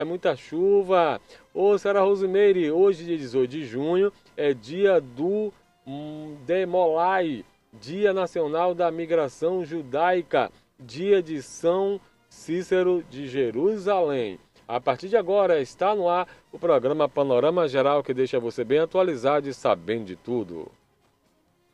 É muita chuva. Ô, Sara Rosimeire, hoje, dia 18 de junho, é dia do Demolai, Dia Nacional da Migração Judaica, dia de São Cícero de Jerusalém. A partir de agora está no ar o programa Panorama Geral que deixa você bem atualizado e sabendo de tudo.